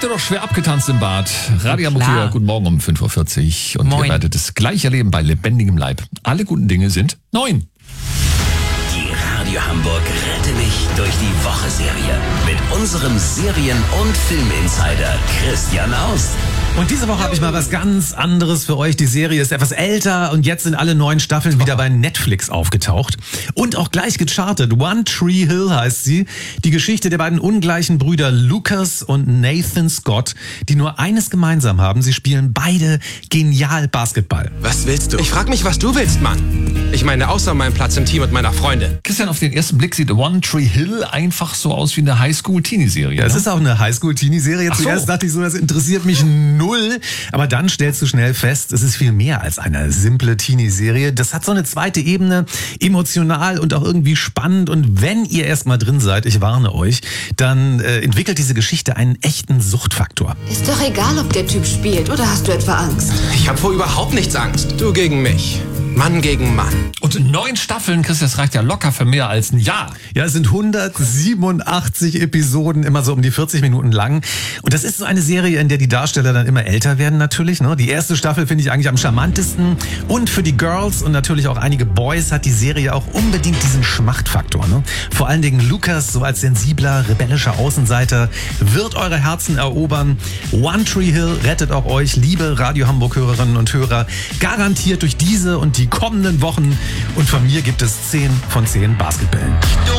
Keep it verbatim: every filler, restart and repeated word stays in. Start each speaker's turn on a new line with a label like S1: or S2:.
S1: Doch schwer abgetanzt im Bad. Radio Hamburg hier, guten Morgen um fünf Uhr vierzig. Und
S2: Moin.
S1: ihr werdet das gleich erleben bei lebendigem Leib. Alle guten Dinge sind neun.
S3: Die Radio Hamburg Rette mich durch die Woche-Serie mit unserem Serien- und Filminsider Christian Aust.
S2: Und diese Woche habe ich mal was ganz anderes für euch. Die Serie ist etwas älter und jetzt sind alle neun Staffeln wieder bei Netflix aufgetaucht. Und auch gleich gechartet. One Tree Hill heißt sie. Die Geschichte der beiden ungleichen Brüder Lucas und Nathan Scott, die nur eines gemeinsam haben. Sie spielen beide genial Basketball.
S4: Was willst du? Ich frag mich, was du willst, Mann. Ich meine, außer meinem Platz im Team und meiner Freundin.
S1: Christian, auf den ersten Blick sieht One Tree Hill einfach so aus wie eine Highschool-Teenie-Serie.
S2: Ja, es
S1: ne?
S2: ist auch eine Highschool-Teenie-Serie.
S1: Ach so.
S2: Zuerst dachte ich so, das interessiert mich null. Aber dann stellst du schnell fest, es ist viel mehr als eine simple Teenie-Serie. Das hat so eine zweite Ebene, emotional und auch irgendwie spannend. Und wenn ihr erst mal drin seid, ich warne euch, dann äh, entwickelt diese Geschichte einen echten Suchtfaktor.
S5: Ist doch egal, ob der Typ spielt, oder hast du etwa Angst?
S4: Ich habe vor überhaupt nichts Angst. Du gegen mich. Mann gegen Mann.
S1: Und neun Staffeln, Christian, das reicht ja locker für mehr als ein Jahr.
S2: Ja, es sind hundertsiebenundachtzig Episoden, immer so um die vierzig Minuten lang. Und das ist so eine Serie, in der die Darsteller dann immer älter werden natürlich. Ne? Die erste Staffel finde ich eigentlich am charmantesten. Und für die Girls und natürlich auch einige Boys hat die Serie auch unbedingt diesen Schmachtfaktor. Ne? Vor allen Dingen Lucas, so als sensibler, rebellischer Außenseiter, wird eure Herzen erobern. One Tree Hill rettet auch euch, liebe Radio Hamburg-Hörerinnen und Hörer, garantiert durch diese und die kommenden Wochen. Und von mir gibt es zehn von zehn Basketballen.